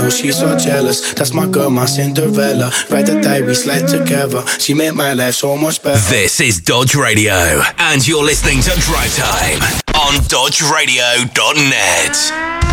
know she's so jealous. That's my girl, my Cinderella. Ride or die, we slide together. She made my life so much better. This is Dodge Radio, and you're listening to Drive Time on dodgeradio.net.